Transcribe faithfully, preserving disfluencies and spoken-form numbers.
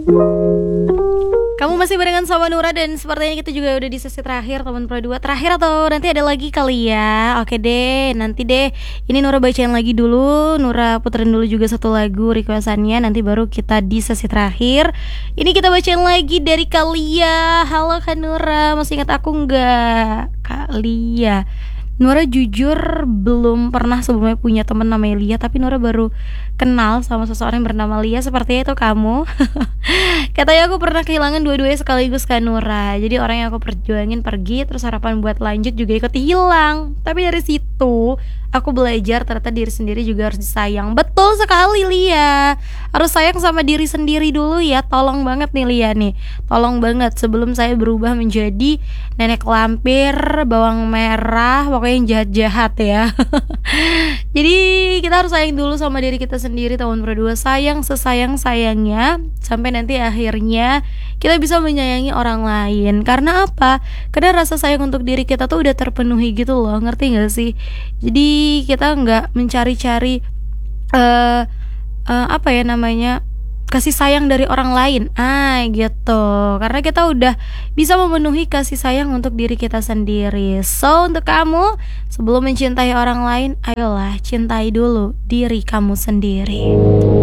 Kamu masih barengan sama Nura dan sepertinya kita juga udah di sesi terakhir teman Pro dua. Terakhir atau nanti ada lagi kali ya. Oke deh, nanti deh. Ini Nura bacain lagi dulu, Nura puterin dulu juga satu lagu requestannya, nanti baru kita di sesi terakhir. Ini kita bacain lagi dari Kalia. Halo Kak Nura, masih ingat aku nggak? Kak Lia. Nura jujur belum pernah sebelumnya punya teman namanya Lia, tapi Nura baru kenal sama seseorang yang bernama Lia. Sepertinya itu kamu. Katanya aku pernah kehilangan dua-duanya sekaligus kan Nura. Jadi orang yang aku perjuangin pergi, terus harapan buat lanjut juga ikut hilang. Tapi dari situ aku belajar ternyata diri sendiri juga harus disayang. Betul sekali Lia. Harus sayang sama diri sendiri dulu ya. Tolong banget nih Lia nih. Tolong banget sebelum saya berubah menjadi nenek lampir, bawang merah, pokoknya yang jahat-jahat ya. Jadi kita harus sayang dulu sama diri kita sendiri tahun berdua. Sayang sesayang-sayangnya sampai nanti akhirnya kita bisa menyayangi orang lain. Karena apa? Karena rasa sayang untuk diri kita tuh udah terpenuhi gitu loh. Ngerti gak sih? Jadi kita gak mencari-cari uh, uh, apa ya namanya, kasih sayang dari orang lain. Ah gitu. Karena kita udah bisa memenuhi kasih sayang untuk diri kita sendiri. So untuk kamu, sebelum mencintai orang lain, ayolah cintai dulu diri kamu sendiri.